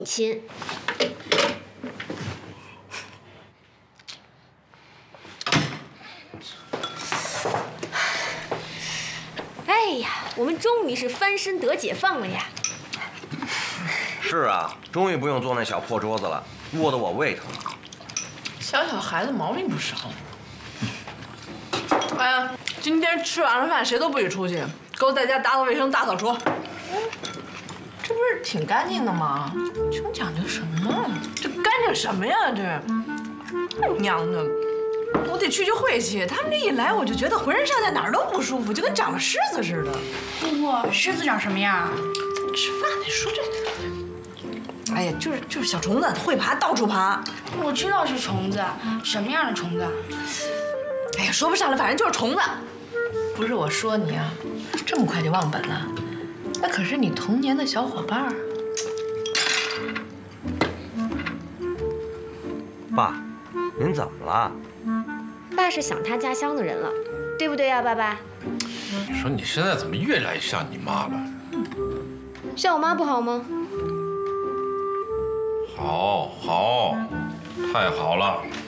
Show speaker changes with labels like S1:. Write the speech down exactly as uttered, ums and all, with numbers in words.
S1: 亲。哎呀，我们终于是翻身得解放了呀！
S2: 是啊，终于不用坐那小破桌子了，窝得我胃疼。
S3: 小小孩子毛病不少。哎呀，今天吃完了饭谁都不许出去，给我在家打扫卫生、大扫除。嗯，这不是挺干净的吗？穷讲究什么？这干净什么呀？这娘的！我得去去晦气，他们这一来，我就觉得浑身上下哪儿都不舒服，就跟长了虱子似的。
S4: 姑姑，虱子长什么样？
S3: 吃饭得说这，哎呀，就是就是小虫子，会爬，到处爬。
S4: 我知道是虫子，什么样的虫子？
S3: 哎呀，说不上了，反正就是虫子。不是我说你啊，这么快就忘本了？那可是你童年的小伙伴儿。
S2: 爸，您怎么了？
S1: 爸是想他家乡的人了，对不对呀，爸爸？
S5: 你说你现在怎么越来越像你妈了？
S1: 像我妈不好吗？
S5: 好，好，太好了。